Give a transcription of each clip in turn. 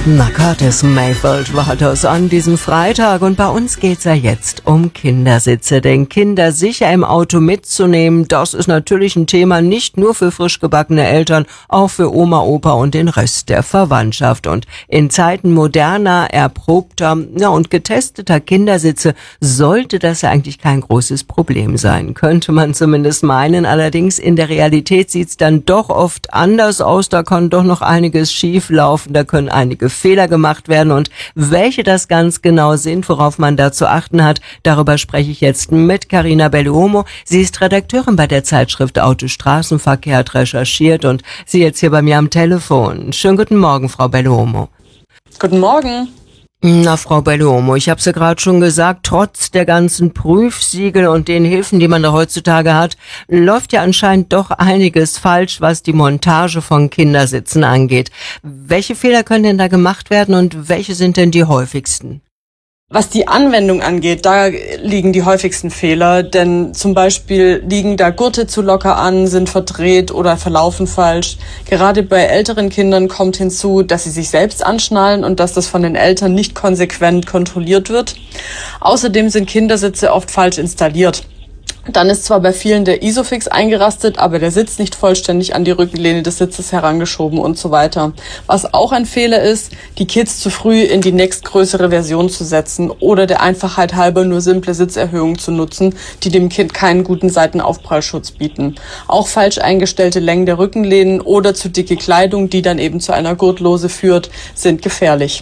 Na, Curtis Mayfield war das an diesem Freitag und bei uns geht's ja jetzt um Kindersitze. Denn Kinder sicher im Auto mitzunehmen, das ist natürlich ein Thema nicht nur für frisch gebackene Eltern, auch für Oma, Opa und den Rest der Verwandtschaft. Und in Zeiten moderner, erprobter und getesteter Kindersitze sollte das ja eigentlich kein großes Problem sein. Könnte man zumindest meinen. Allerdings in der Realität sieht's dann doch oft anders aus. Da kann doch noch einiges schief laufen, da können einige Fehler gemacht werden und welche das ganz genau sind, worauf man da zu achten hat, darüber spreche ich jetzt mit Carina Belluomo. Sie ist Redakteurin bei der Zeitschrift Auto Straßenverkehr, hat recherchiert und sie jetzt hier bei mir am Telefon. Schönen guten Morgen, Frau Belluomo. Guten Morgen. Na, Frau Belluomo, ich habe es ja gerade schon gesagt, trotz der ganzen Prüfsiegel und den Hilfen, die man da heutzutage hat, läuft ja anscheinend doch einiges falsch, was die Montage von Kindersitzen angeht. Welche Fehler können denn da gemacht werden und welche sind denn die häufigsten? Was die Anwendung angeht, da liegen die häufigsten Fehler, denn zum Beispiel liegen da Gurte zu locker an, sind verdreht oder verlaufen falsch. Gerade bei älteren Kindern kommt hinzu, dass sie sich selbst anschnallen und dass das von den Eltern nicht konsequent kontrolliert wird. Außerdem sind Kindersitze oft falsch installiert. Dann ist zwar bei vielen der Isofix eingerastet, aber der Sitz nicht vollständig an die Rückenlehne des Sitzes herangeschoben und so weiter. Was auch ein Fehler ist, die Kids zu früh in die nächstgrößere Version zu setzen oder der Einfachheit halber nur simple Sitzerhöhungen zu nutzen, die dem Kind keinen guten Seitenaufprallschutz bieten. Auch falsch eingestellte Längen der Rückenlehnen oder zu dicke Kleidung, die dann eben zu einer Gurtlose führt, sind gefährlich.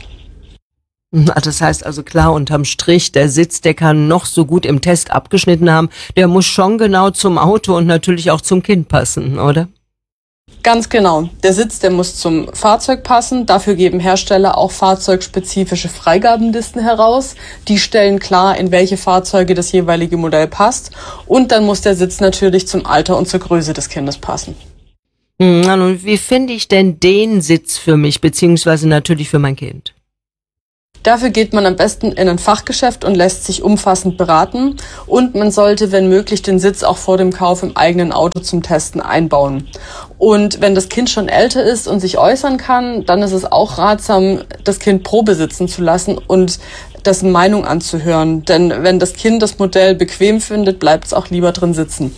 Das heißt also klar unterm Strich, der Sitz, der kann noch so gut im Test abgeschnitten haben, der muss schon genau zum Auto und natürlich auch zum Kind passen, oder? Ganz genau. Der Sitz, der muss zum Fahrzeug passen. Dafür geben Hersteller auch fahrzeugspezifische Freigabenlisten heraus. Die stellen klar, in welche Fahrzeuge das jeweilige Modell passt. Und dann muss der Sitz natürlich zum Alter und zur Größe des Kindes passen. Na nun, wie finde ich denn den Sitz für mich, beziehungsweise natürlich für mein Kind? Dafür geht man am besten in ein Fachgeschäft und lässt sich umfassend beraten. Und man sollte, wenn möglich, den Sitz auch vor dem Kauf im eigenen Auto zum Testen einbauen. Und wenn das Kind schon älter ist und sich äußern kann, dann ist es auch ratsam, das Kind Probe sitzen zu lassen und dessen Meinung anzuhören. Denn wenn das Kind das Modell bequem findet, bleibt es auch lieber drin sitzen.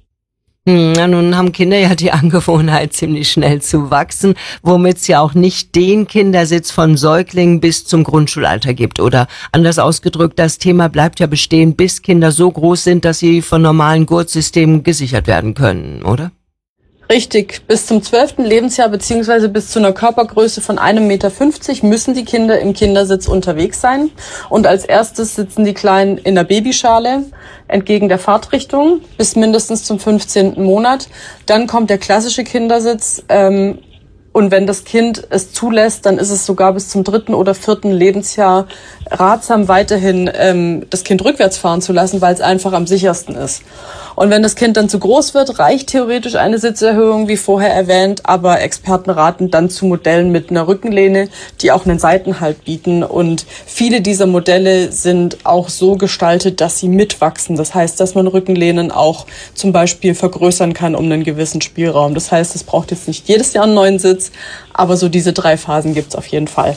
Na, nun haben Kinder ja die Angewohnheit, ziemlich schnell zu wachsen, womit es ja auch nicht den Kindersitz von Säuglingen bis zum Grundschulalter gibt. Oder anders ausgedrückt, das Thema bleibt ja bestehen, bis Kinder so groß sind, dass sie von normalen Gurtsystemen gesichert werden können, oder? Richtig, bis zum 12. Lebensjahr bzw. bis zu einer Körpergröße von 1,50 Meter müssen die Kinder im Kindersitz unterwegs sein. Und als erstes sitzen die Kleinen in der Babyschale entgegen der Fahrtrichtung bis mindestens zum 15. Monat. Dann kommt der klassische Kindersitz. Und wenn das Kind es zulässt, dann ist es sogar bis zum 3. oder 4. Lebensjahr ratsam, weiterhin das Kind rückwärts fahren zu lassen, weil es einfach am sichersten ist. Und wenn das Kind dann zu groß wird, reicht theoretisch eine Sitzerhöhung, wie vorher erwähnt, aber Experten raten dann zu Modellen mit einer Rückenlehne, die auch einen Seitenhalt bieten. Und viele dieser Modelle sind auch so gestaltet, dass sie mitwachsen. Das heißt, dass man Rückenlehnen auch zum Beispiel vergrößern kann um einen gewissen Spielraum. Das heißt, es braucht jetzt nicht jedes Jahr einen neuen Sitz, aber so diese 3 Phasen gibt's auf jeden Fall.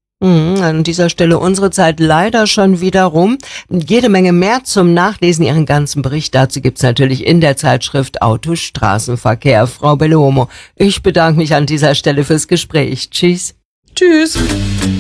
An dieser Stelle unsere Zeit leider schon wieder rum. Jede Menge mehr zum Nachlesen. Ihren ganzen Bericht dazu gibt's natürlich in der Zeitschrift Auto Straßenverkehr. Frau Belluomo, ich bedanke mich an dieser Stelle fürs Gespräch. Tschüss. Tschüss.